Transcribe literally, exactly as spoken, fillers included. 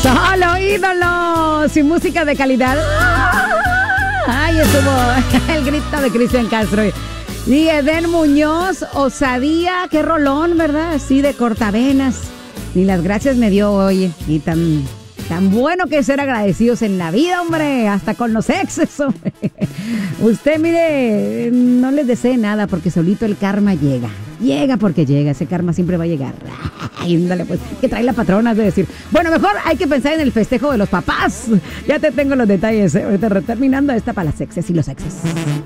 Solo ídolos y música de calidad. Ay, estuvo el grito de Cristian Castro. Y Eden Muñoz, Osadía, qué rolón, ¿verdad? Así de cortavenas. Ni las gracias me dio hoy. Y tan, tan bueno que es ser agradecidos en la vida, hombre. Hasta con los exes, hombre. Usted, mire, no les desee nada porque solito el karma llega. Llega porque llega, ese karma siempre va a llegar. Ay, ándale, pues, que trae la patrona, es de decir. Bueno, mejor hay que pensar en el festejo de los papás. Ya te tengo los detalles, ¿eh? Ahorita terminando esta para las exes y los exes.